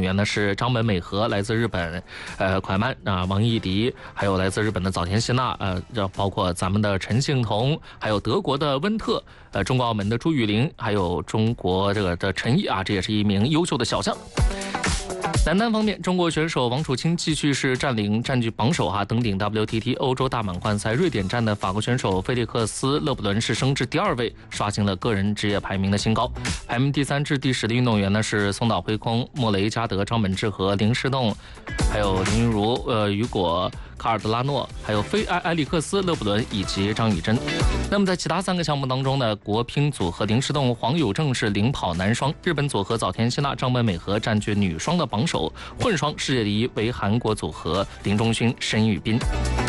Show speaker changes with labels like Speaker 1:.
Speaker 1: 员呢是张本美和，来自日本，快慢王艺迪，还有来自日本的早田希娜，包括咱们的陈幸同，还有德国的温特，中国澳门的朱雨玲，还有中国这个的陈毅这也是一名优秀的小将。男单方面，中国选手王楚钦继续是占据榜首登顶 WTT 欧洲大满贯赛瑞典站的法国选手菲利克斯·勒布伦是升至第2位，刷新了个人职业排名的新高。排名第3至第10的运动员呢是松岛辉空、莫雷加德、张本智和、林诗栋，还有林昀儒、雨果、卡尔德拉诺，还有埃里克斯·勒布伦以及张雨臻。那么在其他3个项目当中呢，国乒组合林诗栋、黄有正是领跑男双，日本组合早田希娜、张本美和占据女双的榜首，混双世界第1为韩国组合林中勋、申玉彬。